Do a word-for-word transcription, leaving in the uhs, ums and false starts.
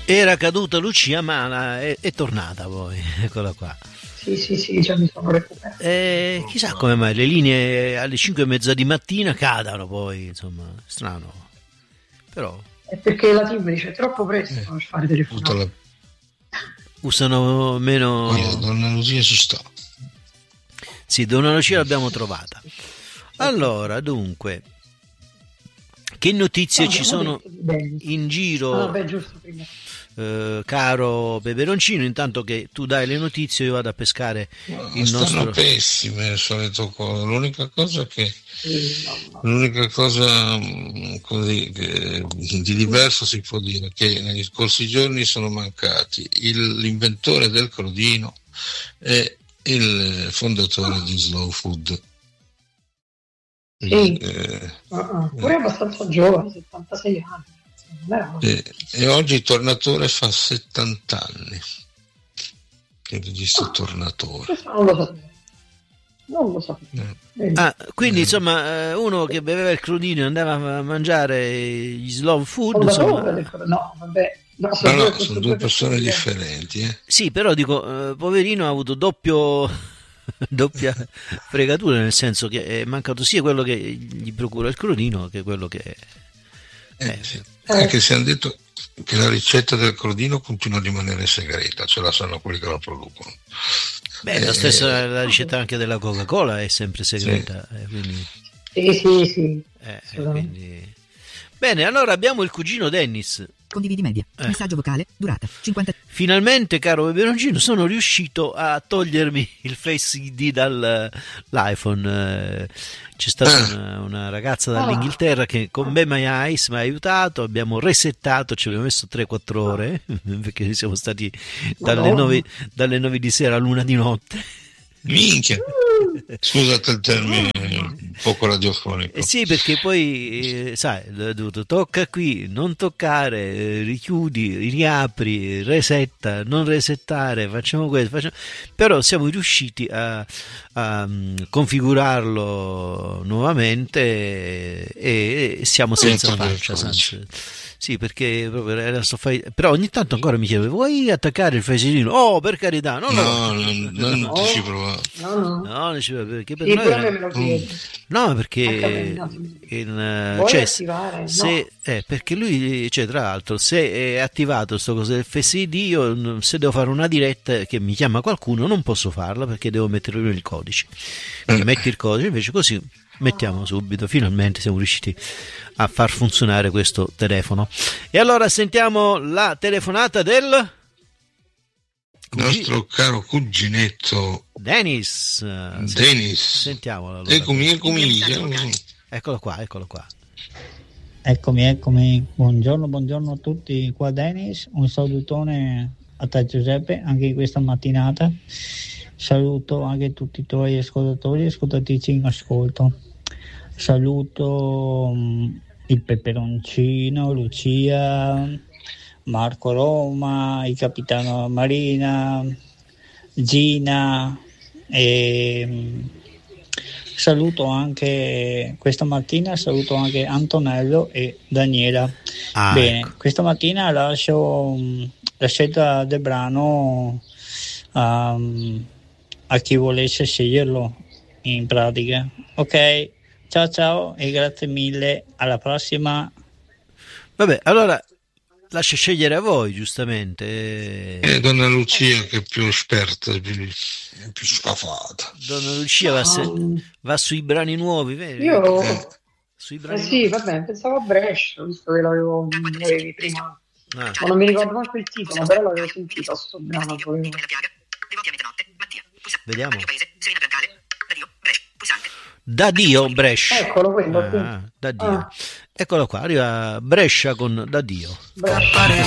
Era caduta Lucia, ma la- è, è tornata poi, eccola qua. Sì, sì, sì, già mi sono recuperato. E chissà come mai le linee alle cinque e mezza di mattina cadano poi, insomma, strano. Però È perché la team dice troppo presto Eh, per fare tutta telefonate. la... usano meno... Poi la donna Lucia ci sta. Sì, Donna Lucia l'abbiamo trovata. Allora, dunque, che notizie No, ci abbiamo sono detto di Dennis. in Ah, giro, vabbè, giusto, prima. eh, caro Peperoncino? Intanto che tu dai le notizie io vado a pescare il Stanno nostro... pessime il solito cosa. L'unica cosa che Sì, no, no. l'unica cosa mh, così, che di diverso si può dire che negli scorsi giorni sono mancati il- l'inventore del crodino e il fondatore di Slow Food. Sì. Eh, Uh-uh. Pure abbastanza giovane, settantasei anni. Non era così. eh, e oggi il Tornatore fa settanta anni. Il regista Ah, Tornatore. questo non lo sapevo. Non lo sapevo. Eh. Vedi? Ah, quindi Eh. insomma, eh, uno che beveva il crodino e andava a mangiare gli slow food, Fondatore insomma... del- No, vabbè. No, No, sono no, due, sono due persone differenti. Eh. Sì, però dico, eh, poverino ha avuto doppio, doppia fregatura, nel senso che è mancato sia quello che gli procura il crodino che quello che... Eh, Eh, sì. Anche se hanno detto che la ricetta del crodino continua a rimanere segreta, ce la sanno quelli che la producono. Beh, la Eh, stessa la ricetta anche della Coca-Cola è sempre segreta, eh, quindi, Sì, sì, sì. eh, Assolutamente. quindi... Bene, allora abbiamo il cugino Dennis. Condividi media. Eh. Messaggio vocale. Durata cinquanta. Finalmente, caro Peperoncino, sono riuscito a togliermi il Face I D dall'iPhone. C'è stata una, una ragazza dall'Inghilterra che con Be My Eyes mi ha aiutato, abbiamo resettato, ci abbiamo messo tre quattro ore, perché siamo stati dalle nove, dalle nove di sera all'una di notte. Minchia! Scusate il termine un poco radiofonico. Eh sì, perché poi, eh, sai, ho dovuto tocca qui, non toccare, eh, richiudi, riapri, resetta, non resettare, facciamo questo, facciamo... però siamo riusciti a, a um, configurarlo nuovamente e, e siamo senza faccia. Senza... Sì, perché proprio era sto fai... però ogni tanto ancora mi chiedo, vuoi attaccare il facerino? Oh, per carità, no, no, no, no, no, non ti ci provavo. No, no. No, non ci... perché per Sì, noi pure era... me lo chiedo. No, perché Anche in, Vuoi cioè, attivare? se, No. eh, perché lui, cioè, tra l'altro, se è attivato sto coso del Face I D, io se devo fare una diretta che mi chiama qualcuno non posso farla perché devo mettere lui il codice. Quindi metti il codice, invece così mettiamo subito, finalmente siamo riusciti a far funzionare questo telefono. E allora sentiamo la telefonata del nostro caro cuginetto Dennis. Dennis. Sentiamolo allora. Eccomi, eccomi. Eccolo qua, eccolo qua. Eccomi, eccomi. Buongiorno, buongiorno a tutti. Qua Dennis, un salutone a te Giuseppe, anche questa mattinata. Saluto anche tutti i tuoi ascoltatori e ascoltatrici in ascolto. Saluto um, il Peperoncino, Lucia, Marco Roma, il capitano Marina, Gina e um, saluto anche questa mattina saluto anche Antonello e Daniela. Ah, Bene, ecco. Questa mattina lascio um, la scelta del brano um, a chi volesse sceglierlo in pratica. Ok, ciao ciao e grazie mille, alla prossima. Vabbè, allora lascio scegliere a voi, giustamente. E donna Lucia che è più esperta, è più, è più sfafata. Donna Lucia va, se, va sui brani nuovi, vedi? Io Eh. Sui eh brani sì, vabbè, pensavo a Brescia, visto che l'avevo l'avevi prima. nuovi. Ah. Ma non mi ricordo manco il titolo, però l'avevo sentito sto brano. Volevo. Vediamo. Da Dio Brescia. Eccolo quello, sì. Ah, da Dio. Ah. Eccolo qua, arriva Brescia con Da Dio. Brescia.